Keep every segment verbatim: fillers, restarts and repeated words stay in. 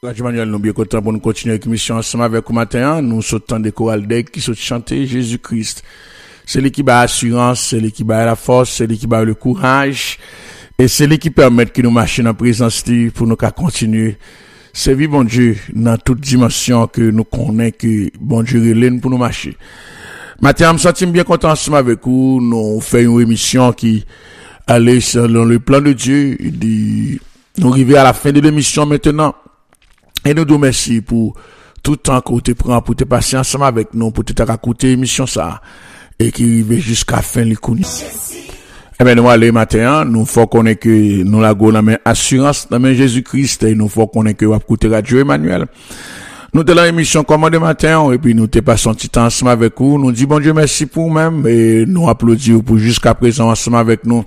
Radio Manuel, nous bien content pour nous continuer avec l'émission ensemble avec vous matin. Nous sautons des chorales d'aigle qui sont chanter Jésus-Christ. C'est lui qui bat l'assurance, c'est lui qui bat la force, c'est lui qui bat le courage. Et c'est lui qui permet que nous marchions en présence pour nous continuer. C'est vie, bon Dieu, dans toute dimension que nous connaissons que bon Dieu relève pour nous marcher. Matin, je me sens bien content ensemble avec vous. Nous faisons une émission qui allait selon le plan de Dieu. Nous arrivons à la fin de l'émission maintenant. Et nous vous merci pour tout le temps que vous prenez pour te passer ensemble avec nous, pour te raconter l'émission ça, et qui arrive jusqu'à la fin de l'économie. Eh bien, nous allons matin, nous faut qu'on que nous la go la main assurance, la main Jésus-Christ, et nous faut qu'on que vous écoutez Radio Emmanuel. Nous te la émission commande matin, et puis nous te passons un petit temps ensemble avec vous. Nous disons bon Dieu merci pour vous-même, et nous applaudissons pour jusqu'à présent ensemble avec nous.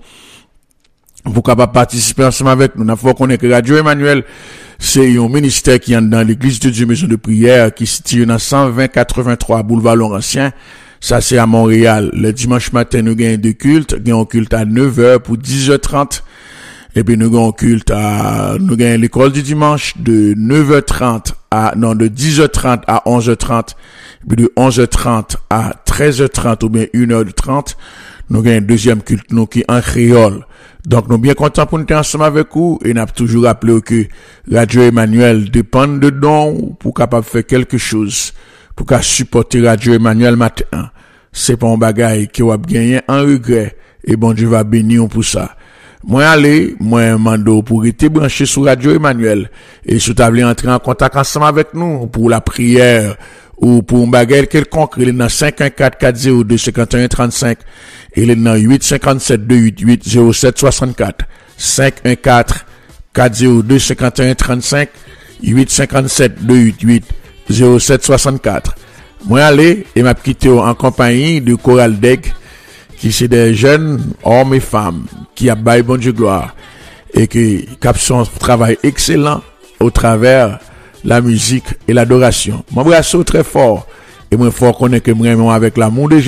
Pour capable participer ensemble avec nous. Nous faut qu'on que Radio Emmanuel, c'est un ministère qui est dans l'église de Dieu Maison de Prière, qui se situe dans cent vingt quatre-vingt-trois boulevard Laurentien. Ça, c'est à Montréal. Le dimanche matin, nous gagnons deux cultes. Nous gagnons un culte à neuf heures pour dix heures trente. Et puis, nous gagnons un culte à, nous gagnons l'école du dimanche de neuf heures trente à, non, de dix heures trente à onze heures trente. Et puis, de onze heures trente à treize heures trente ou bien une heure trente. Nous gagnons un deuxième culte, nous, qui est en créole. Donc, nous bien contents pour nous être ensemble avec vous et nous avons toujours rappelé que Radio Emmanuel dépend de dons pour capable faire quelque chose, pour qu'à supporter Radio Emmanuel matin. C'est pas un bagage qui va gagner un regret et bon Dieu va bénir pour ça. Moi aller, moi mando pour être branché sur Radio Emmanuel et si vous voulez entrer en contact ensemble avec nous pour la prière ou pour un bagage quelconque, il est dans cinq un quatre quatre zéro deux cinq un trente-cinq, il est dans huit cinq sept deux huit huit zéro sept soixante-quatre, cinq un quatre quatre zéro deux cinq un trente-cinq, huit cinq sept deux huit huit zéro sept soixante-quatre. Moi aller et m'a quitté en compagnie de chorale d'aigle qui c'est des jeunes hommes et femmes qui a baillé bon Dieu gloire et qui cap son travail excellent au travers la musique et l'adoration. Moi, je très fort. Et moi, fort qu'on est que moi, avec l'amour de Jésus.